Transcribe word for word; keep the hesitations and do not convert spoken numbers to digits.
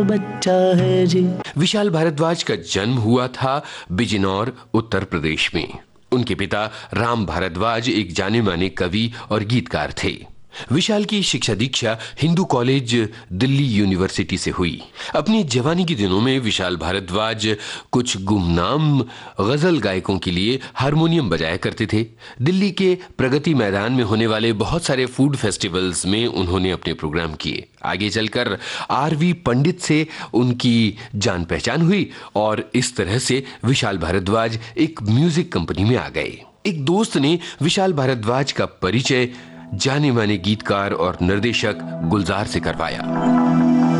बच्चा है जी। विशाल भारद्वाज का जन्म हुआ था बिजनौर, उत्तर प्रदेश में। उनके पिता राम भारद्वाज एक जाने माने कवि और गीतकार थे। विशाल की शिक्षा दीक्षा हिंदू कॉलेज दिल्ली यूनिवर्सिटी से हुई। अपनी जवानी के दिनों में विशाल भारद्वाज कुछ गुमनाम गजल गायकों के लिए हारमोनियम बजाया करते थे। दिल्ली के प्रगति मैदान में होने वाले बहुत सारे फूड फेस्टिवल्स में उन्होंने अपने प्रोग्राम किए। आगे चलकर आरवी पंडित से उनकी जान पहचान हुई और इस तरह से विशाल भारद्वाज एक म्यूजिक कंपनी में आ गए। एक दोस्त ने विशाल भारद्वाज का परिचय जाने माने गीतकार और निर्देशक गुलजार से करवाया।